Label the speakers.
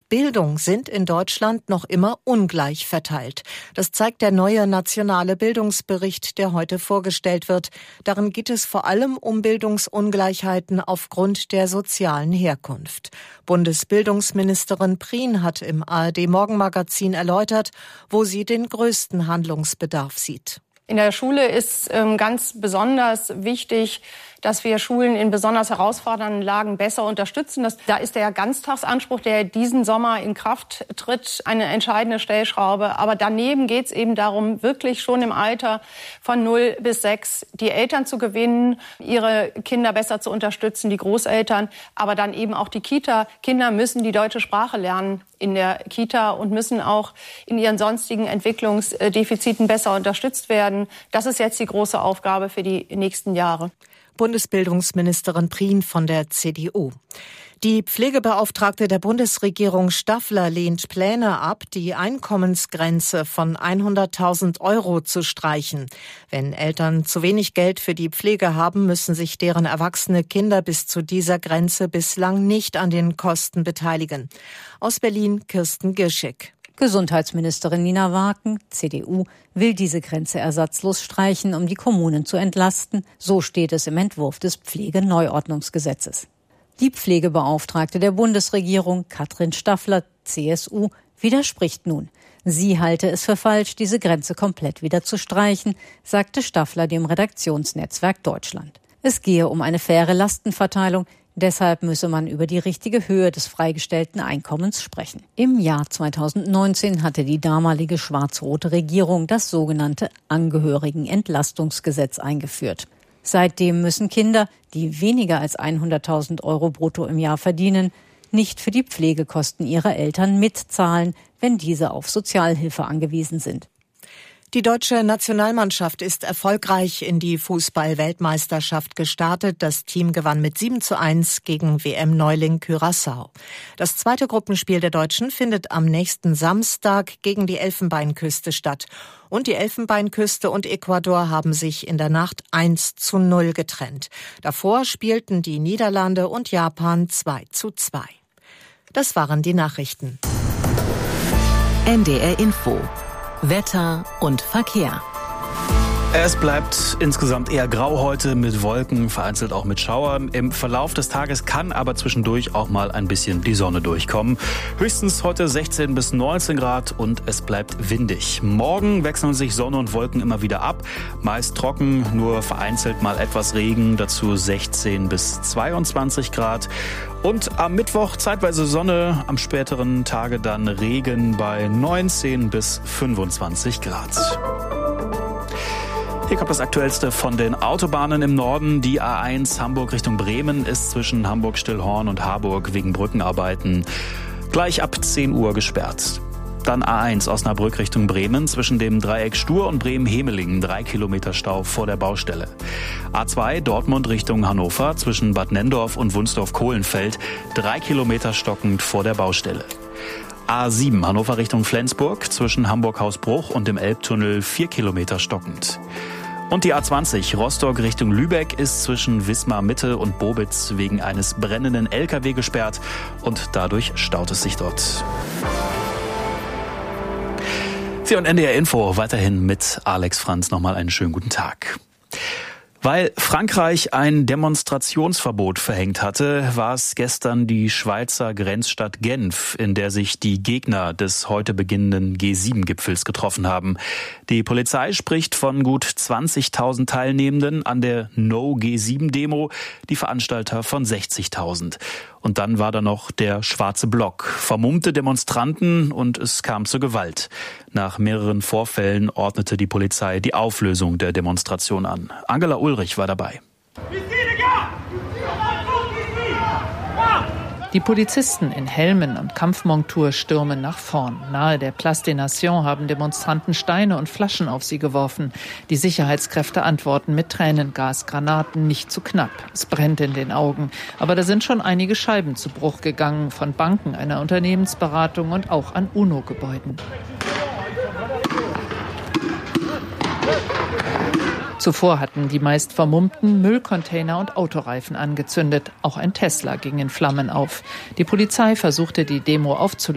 Speaker 1: Bildung sind in Deutschland noch immer ungleich verteilt. Das zeigt der neue nationale Bildungsbericht, der heute vorgestellt wird. Darin geht es vor allem um Bildungsungleichheiten aufgrund der sozialen Herkunft. Bundesbildungsministerin Prien hat im ARD-Morgenmagazin erläutert, wo sie den größten Handlungsbedarf sieht.
Speaker 2: In der Schule ist ganz besonders wichtig, dass wir Schulen in besonders herausfordernden Lagen besser unterstützen. Da ist der Ganztagsanspruch, der diesen Sommer in Kraft tritt, eine entscheidende Stellschraube. Aber daneben geht es eben darum, wirklich schon im Alter von 0 bis 6 die Eltern zu gewinnen, ihre Kinder besser zu unterstützen, die Großeltern, aber dann eben auch die Kita. Kinder müssen die deutsche Sprache lernen in der Kita und müssen auch in ihren sonstigen Entwicklungsdefiziten besser unterstützt werden. Das ist jetzt die große Aufgabe für die nächsten Jahre.
Speaker 1: Bundesbildungsministerin Prien von der CDU. Die Pflegebeauftragte der Bundesregierung Staffler lehnt Pläne ab, die Einkommensgrenze von 100.000 € zu streichen. Wenn Eltern zu wenig Geld für die Pflege haben, müssen sich deren erwachsene Kinder bis zu dieser Grenze bislang nicht an den Kosten beteiligen. Aus Berlin Kirsten Girschek.
Speaker 3: Gesundheitsministerin Nina Waken, CDU, will diese Grenze ersatzlos streichen, um die Kommunen zu entlasten. So steht es im Entwurf des Pflegeneuordnungsgesetzes. Die Pflegebeauftragte der Bundesregierung, Katrin Staffler, CSU, widerspricht nun. Sie halte es für falsch, diese Grenze komplett wieder zu streichen, sagte Staffler dem Redaktionsnetzwerk Deutschland. Es gehe um eine faire Lastenverteilung. Deshalb müsse man über die richtige Höhe des freigestellten Einkommens sprechen. Im Jahr 2019 hatte die damalige schwarz-rote Regierung das sogenannte Angehörigenentlastungsgesetz eingeführt. Seitdem müssen Kinder, die weniger als 100.000 € brutto im Jahr verdienen, nicht für die Pflegekosten ihrer Eltern mitzahlen, wenn diese auf Sozialhilfe angewiesen sind.
Speaker 1: Die deutsche Nationalmannschaft ist erfolgreich in die Fußball-Weltmeisterschaft gestartet. Das Team gewann mit 7:1 gegen WM-Neuling Curaçao. Das zweite Gruppenspiel der Deutschen findet am nächsten Samstag gegen die Elfenbeinküste statt. Und die Elfenbeinküste und Ecuador haben sich in der Nacht 1:0 getrennt. Davor spielten die Niederlande und Japan 2:2. Das waren die Nachrichten.
Speaker 4: NDR Info. Wetter und Verkehr.
Speaker 5: Es bleibt insgesamt eher grau heute mit Wolken, vereinzelt auch mit Schauern. Im Verlauf des Tages kann aber zwischendurch auch mal ein bisschen die Sonne durchkommen. Höchstens heute 16 bis 19 Grad und es bleibt windig. Morgen wechseln sich Sonne und Wolken immer wieder ab. Meist trocken, nur vereinzelt mal etwas Regen, dazu 16 bis 22 Grad. Und am Mittwoch zeitweise Sonne, am späteren Tage dann Regen bei 19 bis 25 Grad. Hier kommt das Aktuellste von den Autobahnen im Norden. Die A1 Hamburg Richtung Bremen ist zwischen Hamburg-Stillhorn und Harburg wegen Brückenarbeiten gleich ab 10 Uhr gesperrt. Dann A1 Osnabrück Richtung Bremen zwischen dem Dreieck Stur und Bremen-Hemelingen 3 Kilometer Stau vor der Baustelle. A2 Dortmund Richtung Hannover zwischen Bad Nenndorf und Wunsdorf-Kohlenfeld 3 Kilometer stockend vor der Baustelle. A7 Hannover Richtung Flensburg zwischen Hamburg-Hausbruch und dem Elbtunnel 4 Kilometer stockend. Und die A20 Rostock Richtung Lübeck ist zwischen Wismar Mitte und Bobitz wegen eines brennenden LKW gesperrt und dadurch staut es sich dort. Sie und NDR Info weiterhin mit Alex Franz. Nochmal einen schönen guten Tag. Weil Frankreich ein Demonstrationsverbot verhängt hatte, war es gestern die Schweizer Grenzstadt Genf, in der sich die Gegner des heute beginnenden G7-Gipfels getroffen haben. Die Polizei spricht von gut 20.000 Teilnehmenden an der No-G7-Demo, die Veranstalter von 60.000. Und dann war da noch der schwarze Block, vermummte Demonstranten und es kam zur Gewalt. Nach mehreren Vorfällen ordnete die Polizei die Auflösung der Demonstration an. Angela Ulrich war dabei.
Speaker 6: Die Polizisten in Helmen und Kampfmontur stürmen nach vorn. Nahe der Place des Nations haben Demonstranten Steine und Flaschen auf sie geworfen. Die Sicherheitskräfte antworten mit Tränengas, Granaten nicht zu knapp. Es brennt in den Augen. Aber da sind schon einige Scheiben zu Bruch gegangen, von Banken, einer Unternehmensberatung und auch an UNO-Gebäuden. Zuvor hatten die meist Vermummten Müllcontainer und Autoreifen angezündet. Auch ein Tesla ging in Flammen auf. Die Polizei versuchte, die Demo aufzulösen.